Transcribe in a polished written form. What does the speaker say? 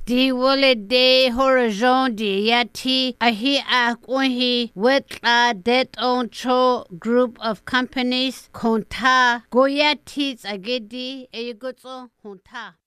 Di wole de horizon di yati ahi akwahi wetla det on cho group of companies konta goyati agedi eyugotso honta.